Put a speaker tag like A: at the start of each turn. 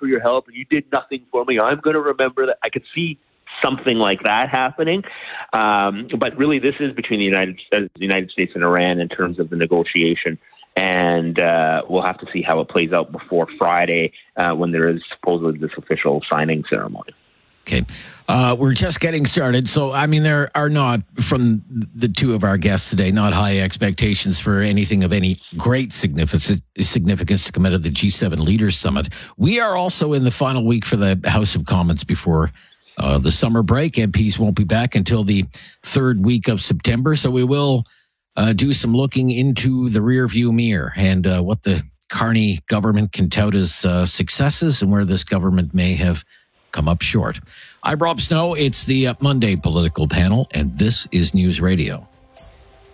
A: for your help and you did nothing for me. I'm going to remember that. I could see something like that happening. But really, this is between the United States and Iran in terms of the negotiation. And we'll have to see how it plays out before Friday when there is supposedly this official signing ceremony.
B: Okay. We're just getting started. So, I mean, there are not, from the two of our guests today, not high expectations for anything of any great significance to come out of the G7 Leaders Summit. We are also in the final week for the House of Commons before the summer break. MPs won't be back until the third week of September. So we will do some looking into the rearview mirror and what the Carney government can tout as successes and where this government may have come up short. I'm Rob Snow. It's the Monday Political Panel, and this is News Radio.